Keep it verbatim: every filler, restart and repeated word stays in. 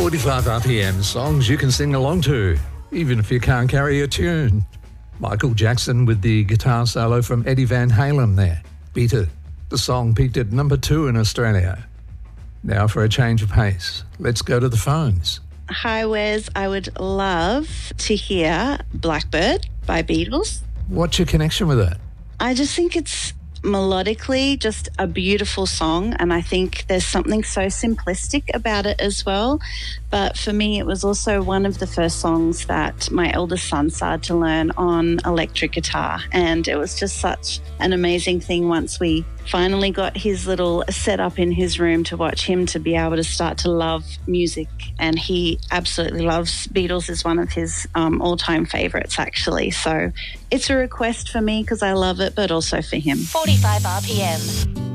forty-five R P M, songs you can sing along to, even if you can't carry a tune. Michael Jackson with the guitar solo from Eddie Van Halen there. Beat It. The song peaked at number two in Australia. Now for a change of pace, let's go to the phones. Hi, Wes. I would love to hear Blackbird by Beatles. What's your connection with it? I just think it's melodically just a beautiful song, and I think there's something so simplistic about it as well. But for me, it was also one of the first songs that my eldest son started to learn on electric guitar, and it was just such an amazing thing once we finally got his little setup in his room to watch him to be able to start to love music. And he absolutely loves Beatles, is one of his um, all-time favourites actually. So it's a request for me because I love it, but also for him. forty-five R P M.